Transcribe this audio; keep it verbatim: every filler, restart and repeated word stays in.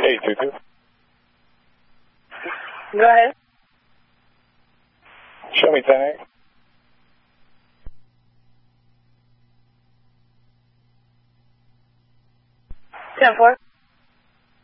Hey, Tutu. Go ahead. Show me ten eight. ten four.